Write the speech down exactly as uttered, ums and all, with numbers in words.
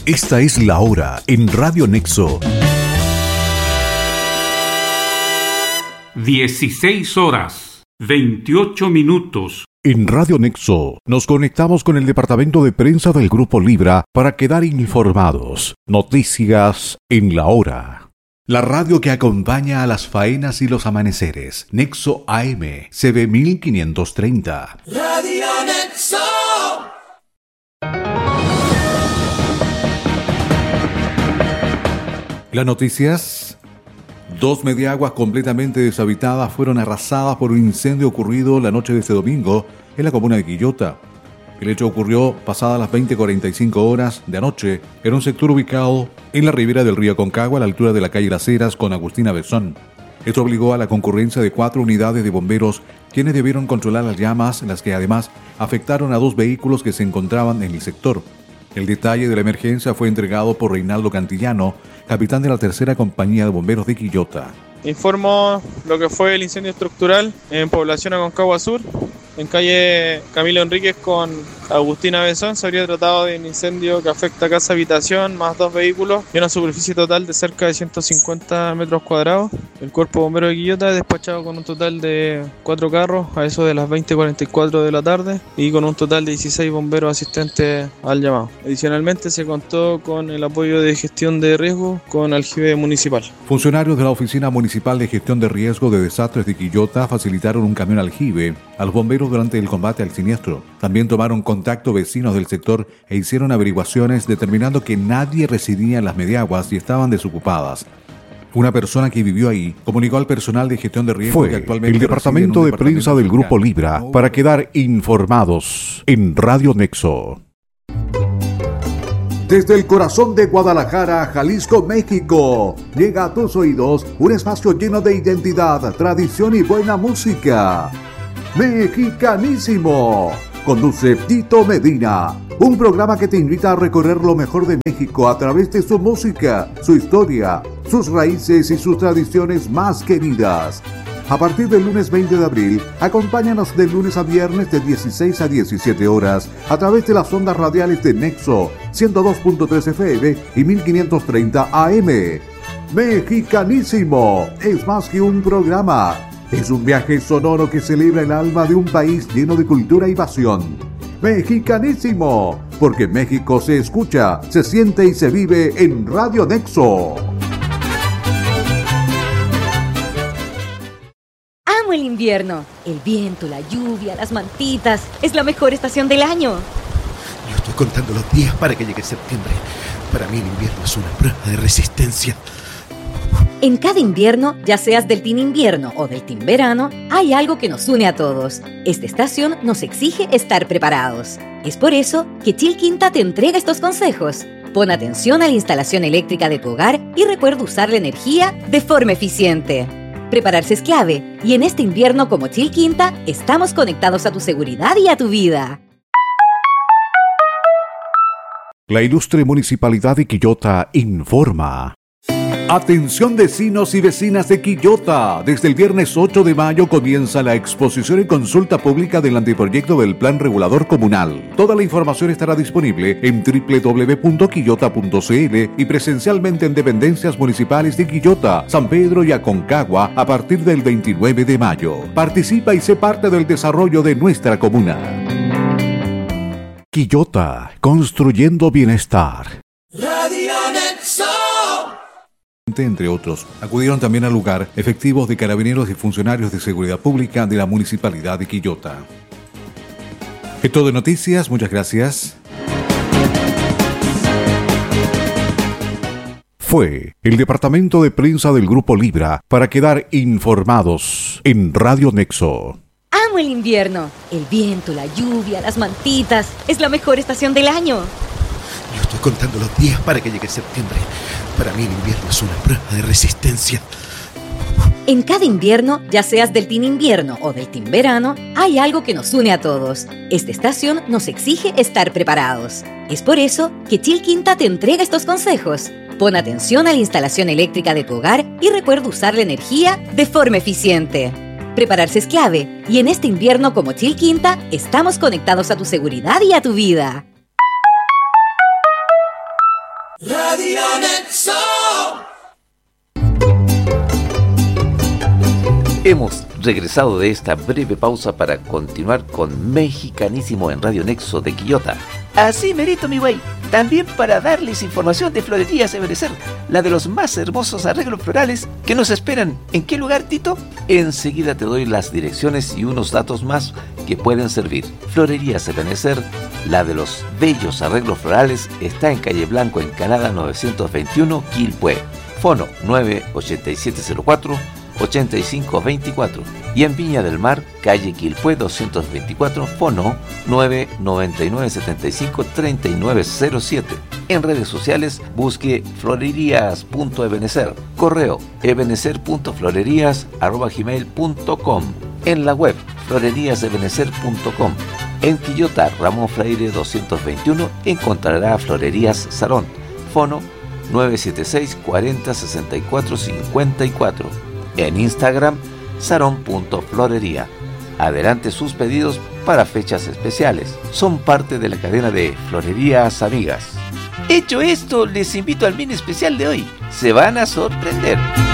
Esta es la hora en Radio Nexo. dieciséis horas, veintiocho minutos. En Radio Nexo nos conectamos con el departamento de prensa del Grupo Libra para quedar informados. Noticias en la hora. La radio que acompaña a las faenas y los amaneceres. Nexo A M, C B mil quinientos treinta. Radio Nexo. Las noticias. Dos mediaguas completamente deshabitadas fueron arrasadas por un incendio ocurrido la noche de este domingo en la comuna de Quillota. El hecho ocurrió pasadas las veinte cuarenta y cinco horas de anoche en un sector ubicado en la ribera del río Aconcagua a la altura de la calle Las Heras con Agustina Besón. Esto obligó a la concurrencia de cuatro unidades de bomberos, quienes debieron controlar las llamas, las que además afectaron a dos vehículos que se encontraban en el sector. El detalle de la emergencia fue entregado por Reinaldo Cantillano, capitán de la tercera compañía de bomberos de Quillota. Informo lo que fue el incendio estructural en población Aconcagua Sur, en calle Camilo Enríquez con Agustina Besón. Se habría tratado de un incendio que afecta casa habitación más dos vehículos y una superficie total de cerca de ciento cincuenta metros cuadrados. El cuerpo bombero de Quillota es despachado con un total de cuatro carros a eso de las veinte cuarenta y cuatro de la tarde y con un total de dieciséis bomberos asistentes al llamado. Adicionalmente se contó con el apoyo de gestión de riesgo con aljibe municipal. Funcionarios de la Oficina Municipal de Gestión de Riesgo de Desastres de Quillota facilitaron un camión aljibe a los bomberos durante el combate al siniestro. También tomaron contacto vecinos del sector e hicieron averiguaciones determinando que nadie residía en las mediaguas y estaban desocupadas. Una persona que vivió ahí comunicó al personal de gestión de riesgo Fue que actualmente el departamento de prensa del Grupo Libra para quedar informados en Radio Nexo. Desde el corazón de Guadalajara, Jalisco, México, llega a tus oídos un espacio lleno de identidad, tradición y buena música. Mexicanísimo. Conduce Tito Medina, un programa que te invita a recorrer lo mejor de México a través de su música, su historia, sus raíces y sus tradiciones más queridas. A partir del lunes veinte de abril, acompáñanos de lunes a viernes de dieciséis a diecisiete horas a través de las ondas radiales de Nexo ciento dos punto tres F M y mil quinientos treinta A M. Mexicanísimo es más que un programa. Es un viaje sonoro que celebra el alma de un país lleno de cultura y pasión. Mexicanísimo, porque México se escucha, se siente y se vive en Radio Nexo. Amo el invierno. El viento, la lluvia, las mantitas. Es la mejor estación del año. Yo estoy contando los días para que llegue septiembre. Para mí el invierno es una prueba de resistencia. En cada invierno, ya seas del team invierno o del team verano, hay algo que nos une a todos. Esta estación nos exige estar preparados. Es por eso que Chilquinta te entrega estos consejos. Pon atención a la instalación eléctrica de tu hogar y recuerda usar la energía de forma eficiente. Prepararse es clave, y en este invierno como Chilquinta, estamos conectados a tu seguridad y a tu vida. La ilustre Municipalidad de Quillota informa. Atención vecinos y vecinas de Quillota. Desde el viernes ocho de mayo comienza la exposición y consulta pública del anteproyecto del Plan Regulador Comunal. Toda la información estará disponible en doble u doble u doble u punto quillota punto c l y presencialmente en dependencias municipales de Quillota, San Pedro y Aconcagua a partir del veintinueve de mayo. Participa y sé parte del desarrollo de nuestra comuna. Quillota, construyendo bienestar. Radio Nexo. Entre otros, acudieron también al lugar efectivos de carabineros y funcionarios de seguridad pública de la Municipalidad de Quillota. Es todo de noticias, muchas gracias. Fue el departamento de prensa del Grupo Libra para quedar informados en Radio Nexo. Amo el invierno. El viento, la lluvia, las mantitas. Es la mejor estación del año. Yo estoy contando los días para que llegue septiembre. Para mí el invierno es una prueba de resistencia. En cada invierno, ya seas del team invierno o del team verano, hay algo que nos une a todos. Esta estación nos exige estar preparados. Es por eso que Chilquinta te entrega estos consejos. Pon atención a la instalación eléctrica de tu hogar y recuerda usar la energía de forma eficiente. Prepararse es clave, y en este invierno como Chilquinta, estamos conectados a tu seguridad y a tu vida. Radio Nexo. Hemos regresado de esta breve pausa para continuar con Mexicanísimo en Radio Nexo de Quillota. Así merito, mi güey. También para darles información de Florerías Ebenecer, la de los más hermosos arreglos florales que nos esperan. ¿En qué lugar, Tito? Enseguida te doy las direcciones y unos datos más que pueden servir. Florerías Ebenecer, la de los bellos arreglos florales, está en Calle Blanco, Encanada novecientos veintiuno, Quilpué. Fono nueve ocho siete cero cuatro, ocho cinco dos cuatro. Y en Viña del Mar, calle Quilpué doscientos veinticuatro, fono nueve nueve nueve siete cinco tres nueve cero siete. En redes sociales, busque florerías.ebenecer. Correo ebenecer punto florerías arroba gmail punto com. En la web florerías ebenecer punto com. En Quillota, Ramón Freire doscientos veintiuno, encontrará Florerías Sarón. Fono nueve siete seis cuatro cero seis cuatro cinco cuatro. En Instagram, sarón.florería. Adelante sus pedidos para fechas especiales. Son parte de la cadena de Florerías Amigas. Hecho esto, les invito al mini especial de hoy. Se van a sorprender.